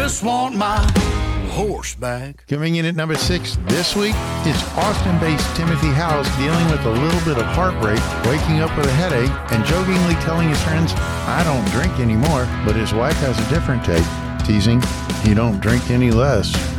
just want my horse back. Coming in at number 6 this week is Austin-based Timothy House dealing with a little bit of heartbreak, waking up with a headache, and jokingly telling his friends, "I don't drink anymore," but his wife has a different take, teasing, "You don't drink any less."